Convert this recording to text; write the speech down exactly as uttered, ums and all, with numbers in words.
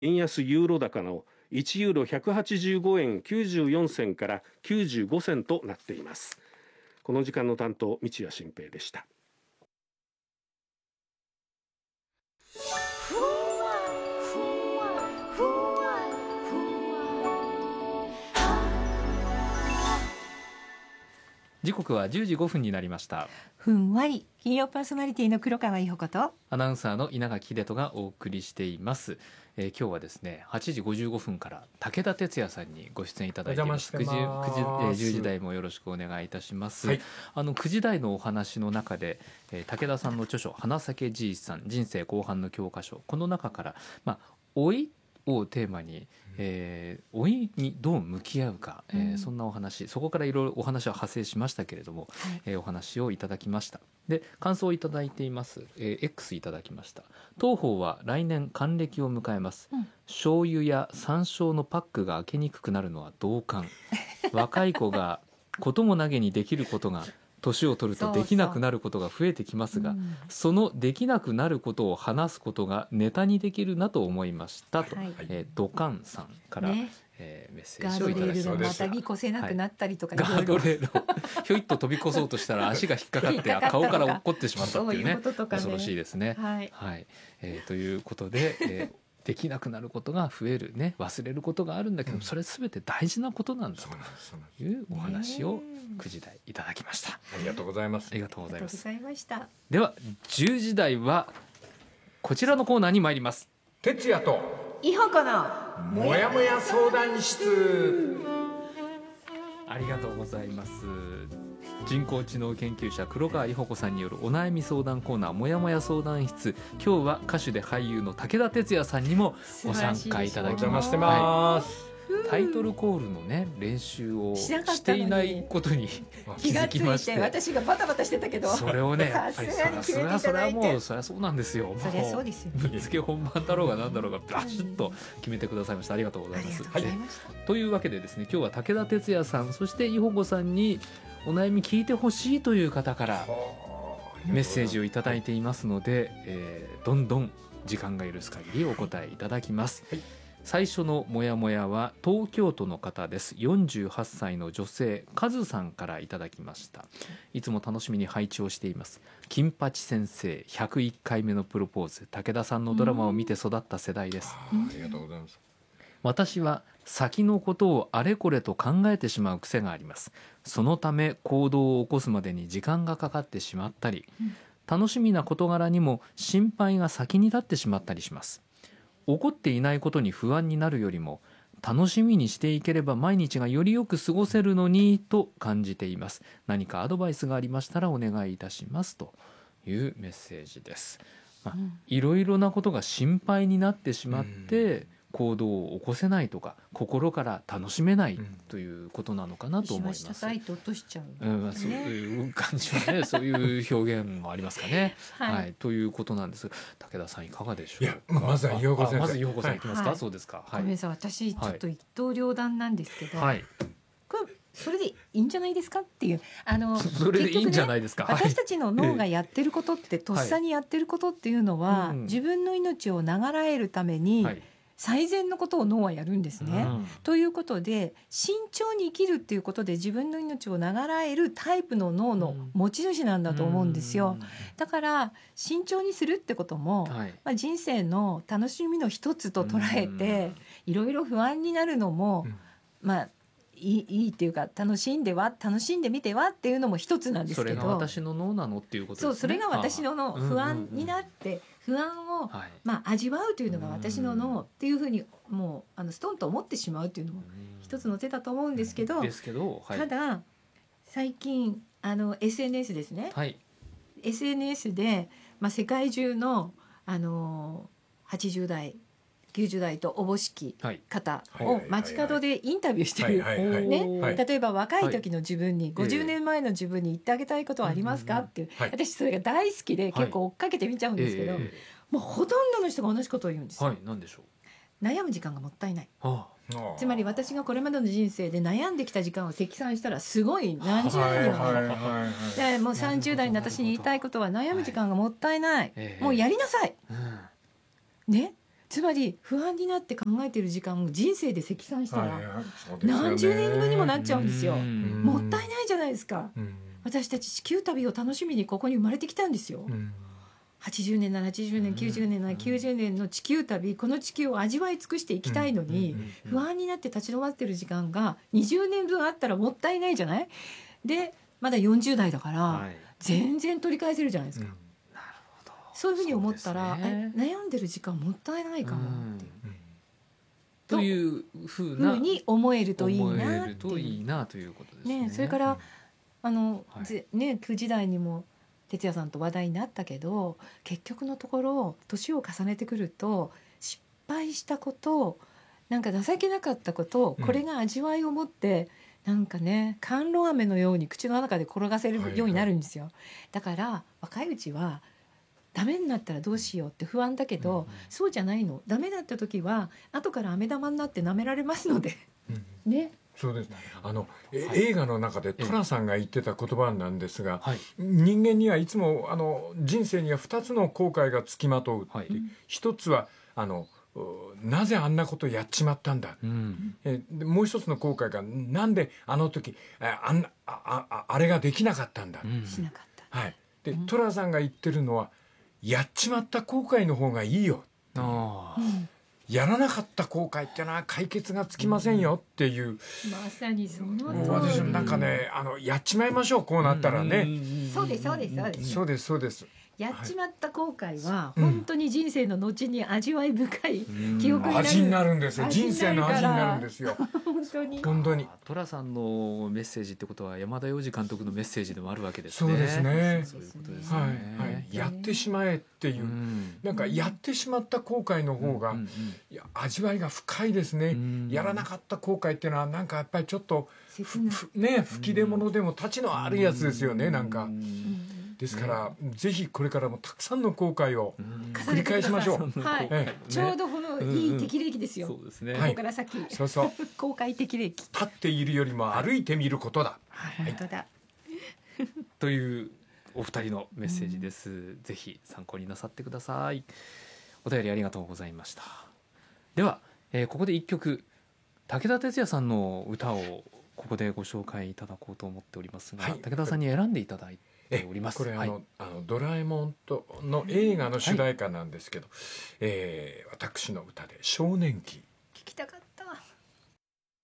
円安ユーロ高のいちユーロひゃくはちじゅうごえんきゅうじゅうよんせんからきゅうじゅうごせんとなっています。この時間の担当、道谷新平でした。 時刻はじゅうじごふんになりました。 ふんわり金曜パーソナリティの黒川伊保子とアナウンサーの稲垣秀人がお送りしています。えー、今日はですねはちじごじゅうごふんから武田鉄矢さんにご出演いただいています。くじ、くじ、えー、じゅうじ台もよろしくお願いいたします。はい、あのくじ台のお話の中で、えー、武田さんの著書花咲じいさん人生後半の教科書、この中から、まあ、老いをテーマに、えー、老いにどう向き合うか、えーうん、そんなお話、そこからいろいろお話は派生しましたけれども、はい、えー、お話をいただきました。で、感想をいただいています、えー、X いただきました。当方は来年還暦を迎えます、うん、醤油や山椒のパックが開けにくくなるのは同感若い子がことも投げにできることが年を取るとできなくなることが増えてきますが、 そ, うそう、うん、そのできなくなることを話すことがネタにできるなと思いましたと、はい、えー、ドカンさんから、ね、えー、メッセージをいただきました。 ガードレールがまたぎ越せなくなったりとか、 はい、ガードレールをひょいっと飛び越そうとしたら足が引っかかって顔から落っこってしまったっていうね、そういうこととかね、恐ろしいですね。はい、はい、えー、ということで、えーできなくなることが増えるね、忘れることがあるんだけど、うん、それすべて大事なことなんだというお話をくじ台いただきました。 ありがとうございます。 ありがとうございます。 ありがとうございました。 ではじゅうじ台はこちらのコーナーに参ります。 哲也と伊保子のもやもや相談室。 ありがとうございます。人工知能研究者黒川伊保子さんによるお悩み相談コーナーもやもや相談室、今日は歌手で俳優の武田鉄矢さんにもご参加いただきます。 してます、 はい、タイトルコールのね練習をしていないことに気づきまして、 私がバタバタしてたけど、 それをねやっぱりそれはそれはもうそれはそうなんですよ。 そりゃそうですよ、 ぶっつけ本番だろうがなんだろうがバシッと決めてくださいました。ありがとうございます。はい、というわけでですね、今日は武田鉄矢さん、そして伊保子さんにお悩み聞いてほしいという方からメッセージをいただいていますので、えー、どんどん時間が許す限りお答えいただきます。はい、最初のモヤモヤは東京都の方です。よんじゅうはっさいの女性、カズさんからいただきました。いつも楽しみに拝聴しています。金八先生ひゃくいっかいめのプロポーズ、武田さんのドラマを見て育った世代です。 ありがとうございます。 私は先のことをあれこれと考えてしまう癖があります。そのため行動を起こすまでに時間がかかってしまったり、うん、楽しみな事柄にも心配が先に立ってしまったりします。起こっていないことに不安になるよりも楽しみにしていければ毎日がよりよく過ごせるのにと感じています。何かアドバイスがありましたらお願いいたしますというメッセージです。まあ、うん、いろいろなことが心配になってしまって、うん、行動を起こせないとか心から楽しめないということなのかなと思います。 叩いて落としちゃう、 ね、うん、そういう感じはねそういう表現もありますかね、はいはい、ということなんです。武田さんいかがでしょうか。いや、 まずは伊保子先生、 まず伊保子さんいきますか、はい、そうですか、はい、 ごめんなさい、私ちょっと一刀両断なんですけど、 はい、 これそれでいいんじゃないですかっていう、あのそれでいいんじゃないですか、 ね、私たちの脳がやってることって、とっさにやってることっていうのは、はい、自分の命を長らえるために、はい、最善のことを脳はやるんですね、うん、ということで慎重に生きるっていうことで自分の命を長らえるタイプの脳の持ち主なんだと思うんですよ、うん、だから慎重にするってことも、はい、まあ、人生の楽しみの一つと捉えて、いろいろ不安になるのも、うん、まあいい、いいっていうか楽しんでは楽しんでみてはっていうのも一つなんですけど、 それが私の脳なのっていうことですね。そう、 それが私の脳、不安になって不安を、はい、まあ、味わうというのが私の脳っていうふうにもうあのストンと思ってしまうというのも一つの手だと思うんですけど、 ですけど、はい、 ただ最近あの エスエヌエス ですね、はい、エスエヌエス で、まあ、世界中の、あのはちじゅう代きゅうじゅう代とおぼしき方を街角でインタビューしてる、ね、例えば若い時の自分にごじゅうねんまえの自分に言ってあげたいことはありますかっていう、私それが大好きで結構追っかけてみちゃうんですけど、もうほとんどの人が同じことを言うんですよ、 はい、何でしょう。悩む時間がもったいない、はあ、つまり私がこれまでの人生で悩んできた時間を積算したらすごい何十年よ、でもうさんじゅう代の私に言いたいことは悩む時間がもったいない、もうやりなさい、うん、ね。 つまり不安になって考えてる時間を人生で積算したらはいそうですよね何十年分にもなっちゃうんですよ。 うんもったいないじゃないですか。 うん私たち地球旅を楽しみにここに生まれてきたんですよ。 うんはちじゅうねんならはちじゅうねんきゅうじゅうねんならきゅうじゅうねんの地球旅、この地球を味わい尽くしていきたいのに、不安になって立ち止まってる時間がにじゅうねんぶんあったらもったいないじゃない。でまだよんじゅう代だから、 はい、 全然取り返せるじゃないですか。 うんなるほど。 そういうふうに思ったら、 そうですねえ悩んでる時間もったいないかもっていううんというふうふなうに思えるといい思なえるとっていう。 いいなということですね。 ね、それからあの、 はいぜね、くじ台にも哲也さんと話題になったけど、結局のところ年を重ねてくると失敗したことなんか情けなかったことを、 うんこれが味わいを持ってなんかね甘露飴のように口の中で転がせるようになるんですよ、だから若いうちはダメになったらどうしようって不安だけど、 うんそうじゃないの。ダメだった時は後から飴玉になって舐められますのでうんね。 そうです。あの、えはい映画の中で寅さんが言ってた言葉なんですが、 はい人間にはいつもあの人生にはふたつの後悔がつきまとうって、 はい一つはあのうなぜあんなことやっちまったんだ、 うんえでもう一つの後悔がなんであの時ああんなあああれができなかったんだ、 うんしなかった。 はい。でうん寅さんが言ってるのはやっちまった後悔の方がいいよ、 あーうんやらなかった後悔ってのは解決がつきませんよっていう、 まさにそのもう通り。 私もなんかねあのやっちまいましょうこうなったらね、 そうですそうですそうですそうですそうです。 やっちまった後悔はうん本当に人生の後に味わい深いうん記憶になる味になるんですよ。 味に人なるから生の味になるんですよ。 本当に本当に。 寅さんのメッセージってことは山田洋次監督のメッセージでもあるわけですね。 そうですねそういうことですはいね。 はい。やってしまえっていうう、 んなんかやってしまった後悔の方が、 うんいや味わいが深いですね。 うんやらなかった後悔っていうのはなんかやっぱりちょっと切ないふね吹き出物でも立ちのあるやつですよね、なんか。 うんですから、ぜひこれからもたくさんの後悔をうん繰り返しましょう。 はいえちょうどこのいい適齢期ですよ、 そうですね。 はいここから先え、そうそう。 公開適齢期、 立っているよりも歩いてみることだ。 本当だ。 というお二人のメッセージです。ぜひ参考になさってください。お便りありがとうございました。では、えーここで一曲武田鉄矢さんの歌をここでご紹介いただこうと思っておりますが、 はい武田さんに選んでいただいております。 これあの、 はいあのドラえもんとの映画の主題歌なんですけど、えー私の歌で少年期。 聞きたかっ